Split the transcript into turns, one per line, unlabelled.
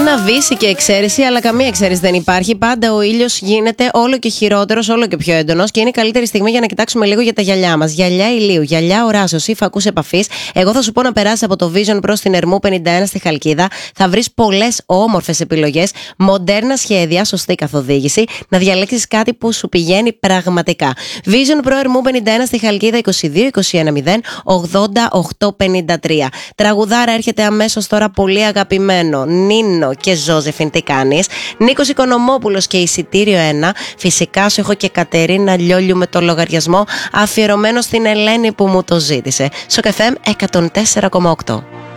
Βύση και εξαίρεση, αλλά καμία εξαίρεση δεν υπάρχει. Πάντα ο ήλιος γίνεται όλο και χειρότερος, όλο και πιο έντονος και είναι η καλύτερη στιγμή για να κοιτάξουμε λίγο για τα γυαλιά μας. Γυαλιά ηλίου, γυαλιά οράσεως ή φακούς επαφής. Εγώ θα σου πω να περάσεις από το Vision προς την Ερμού 51 στη Χαλκίδα. Θα βρεις πολλές όμορφες επιλογές, μοντέρνα σχέδια, σωστή καθοδήγηση. Να διαλέξεις κάτι που σου πηγαίνει πραγματικά. Vision Pro Ερμού 51 στη Χαλκίδα 22-21-0 88-53. Τραγουδάρα έρχεται αμέσως τώρα, πολύ αγαπημένο. Νίνο και Ζώζεφιν, τι κάνεις? Νίκος Οικονομόπουλος και εισιτήριο 1. Φυσικά σου έχω και Κατερίνα Λιόλιου με το λογαριασμό, αφιερωμένο στην Ελένη που μου το ζήτησε. Σοκ FM 104,8.